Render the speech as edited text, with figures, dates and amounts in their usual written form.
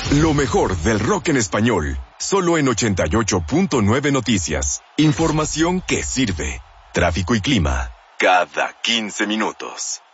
Lo mejor del rock en español, solo en 88.9 Noticias. Información que sirve. Tráfico y clima, cada 15 minutos.